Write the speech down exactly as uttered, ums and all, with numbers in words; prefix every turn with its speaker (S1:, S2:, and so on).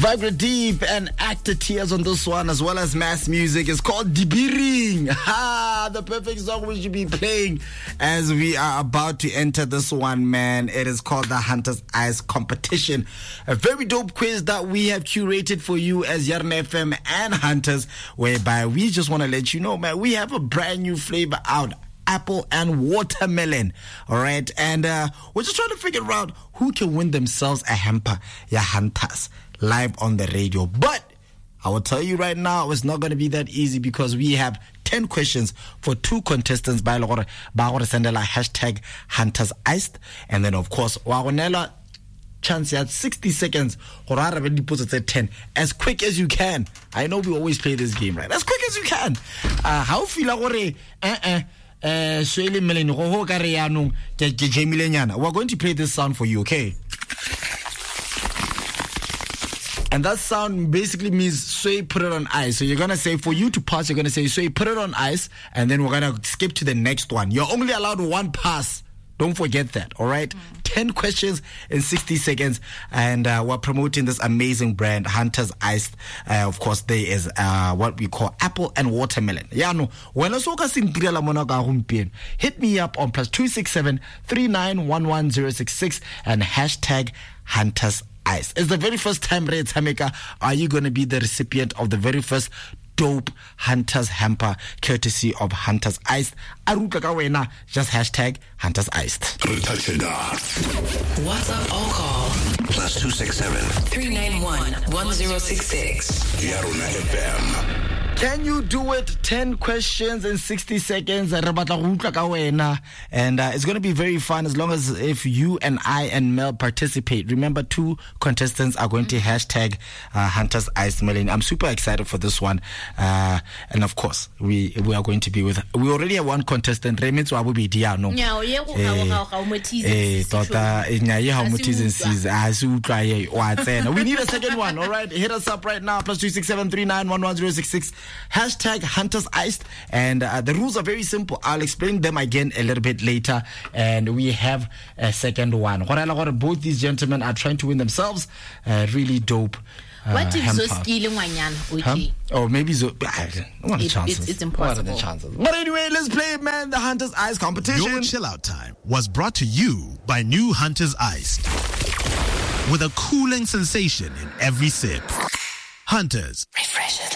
S1: Vibrate Deep and Actor Tears on this one, as well as Mass Music. It's called Dibiring. Ha! The perfect song we should be playing as we are about to enter this one, man. It is called the Hunter's Eyes Competition. A very dope quiz that we have curated for you as Yarn F M and Hunters, whereby we just want to let you know, man, we have a brand new flavor out. Apple and watermelon. All right. And uh, we're just trying to figure out who can win themselves a hamper, ya Hunters, live on the radio. But I will tell you right now, it's not going to be that easy because we have ten questions for two contestants by Lagore Sendela hashtag Hunters Iced. And then, of course, Wagonela chance at sixty seconds or already put it at ten as quick as you can. I know we always play this game, right? As quick as you can. Uh, how feel like uh uh we're going to play this sound for you, okay? And that sound basically means Sway put it on ice. So you're going to say, for you to pass, you're going to say Sway put it on ice, and then we're going to skip to the next one. You're only allowed one pass. Don't forget that, all right? Mm. ten questions in sixty seconds, and uh, we're promoting this amazing brand, Hunters Iced. Uh, of course, there is uh, what we call apple and watermelon. Yeah, no. Hit me up on plus two six seven three nine one one zero six six and hashtag Hunters Iced. It's the very first time, Red Tameka, are you going to be the recipient of the very first dope Hunters hamper courtesy of Hunters Iced? Aruka kawena, just hashtag Hunters Iced.
S2: WhatsApp or call
S3: plus two six seven
S2: three nine one one zero six six.
S3: Yaruna F M.
S1: Can you do it? ten questions in sixty seconds. And uh, it's going to be very fun as long as if you and I and Mel participate. Remember, two contestants are going to hashtag uh, Hunters Iced Melon. I'm super excited for this one. Uh, and of course, we we are going to be with, we already have one contestant. Remitz wa bubi diano. We need a second one. All right, hit us up right now. Plus two six seven three nine one one zero six six. Hashtag Hunters Iced. And uh, the rules are very simple. I'll explain them again a little bit later. And we have a second one. Both these gentlemen are trying to win themselves a really dope uh,
S4: what if
S1: hamper.
S4: Huh?
S1: Or maybe so. I don't, what are the
S4: it,
S1: chances?
S4: It's, it's impossible.
S1: What are the chances? But anyway, let's play, man. The Hunters Iced competition.
S5: Your chill out time was brought to you by new Hunters Iced, with a cooling sensation in every sip. Hunters.
S2: Refreshes.